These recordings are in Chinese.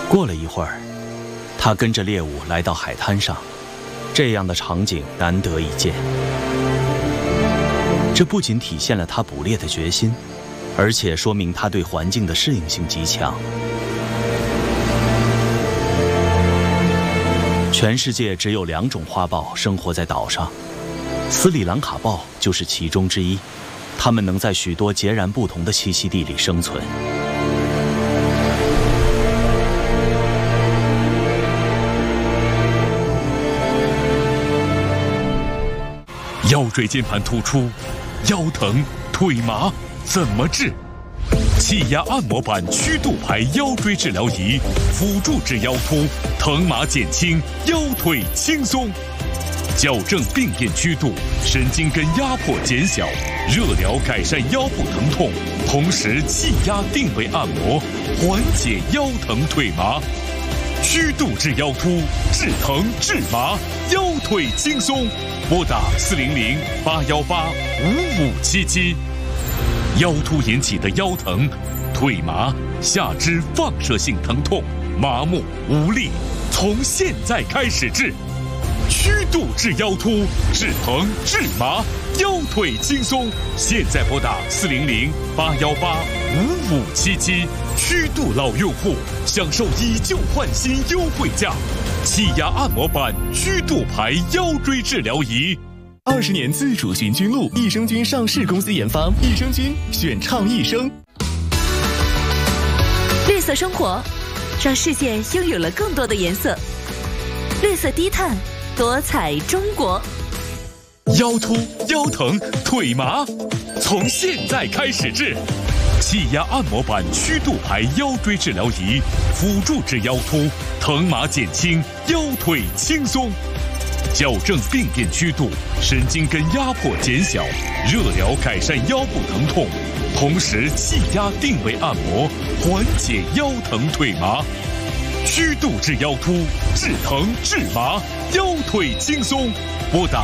过了一会儿，他跟着猎物来到海滩上，这样的场景难得一见。这不仅体现了他捕猎的决心，而且说明他对环境的适应性极强。全世界只有2种花豹生活在岛上，斯里兰卡豹就是其中之一。它们能在许多截然不同的栖息地里生存。 腰椎间盘突出、腰疼、腿麻怎么治？气压按摩板曲度排腰椎治疗仪，辅助治腰突，疼麻减轻，腰腿轻松。矫正病变曲度，神经根压迫减小，热疗改善腰部疼痛，同时气压定位按摩，缓解腰疼腿麻。曲度治腰突，治疼治麻，腰腿轻松。拨打400-818-5577。腰突引起的腰疼、腿麻、下肢放射性疼痛、麻木、无力，从现在开始治。曲度治腰突，治疼治麻，腰腿轻松。现在拨打400-818-5577。曲度老用户享受以旧换新优惠价，气压按摩板曲度排腰椎治疗仪。 20年自主寻菌露，益生菌上市公司研发，益生菌选倡益生。 绿色生活，让世界拥有了更多的颜色。绿色低碳，多彩中国。 腰突、腰疼、腿麻，从现在开始治。气压按摩板曲度排腰椎治疗仪，辅助治腰突，疼麻减轻，腰腿轻松。矫正病变曲度，神经根压迫减小，热疗改善腰部疼痛，同时气压定位按摩，缓解腰疼腿麻。曲度治腰突，治疼治麻，腰腿轻松。拨打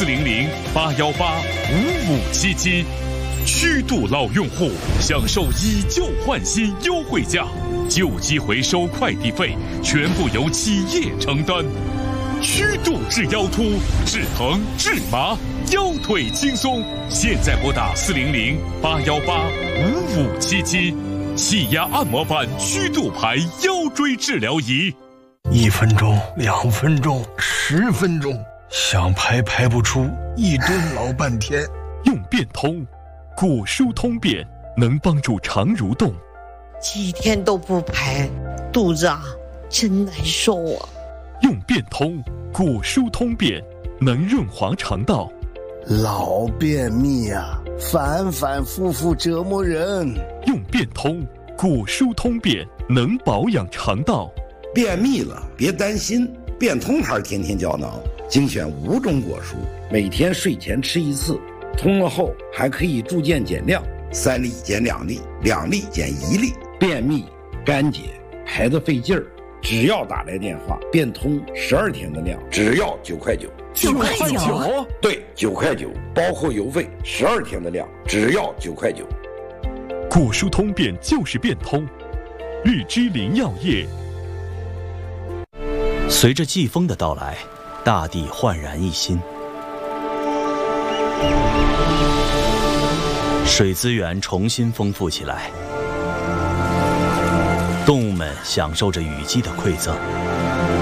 400-818-5577。曲度老用户享受以旧换新优惠价，旧机回收快递费全部由企业承担。曲度治腰突，治疼治麻，腰腿轻松。现在拨打400-818-5577。气压按摩板曲度排腰椎治疗仪。 1分钟、2分钟、10分钟，想排排不出，一蹲老半天。 用变通。果蔬通便能帮助肠蠕动， 几天都不排，肚子真难受啊！ 用变通，果蔬通便能润滑肠道。 老便秘反反复复折磨人。 用变通，果蔬通便能保养肠道。 便秘了别担心，变通牌天天胶囊精选5种果蔬，每天睡前吃1次。通了后还可以逐渐减量，3粒减2粒，2粒减1粒。便秘、干结、排得费劲儿，只要打来电话，变通12天的量，只要9块9。 9块9？ 对，9块9，包括邮费，12天的量，只要9块9。 果蔬通便就是变通，日之林药业。 随着季风的到来，大地焕然一新。水资源重新丰富起来，动物们享受着雨季的馈赠。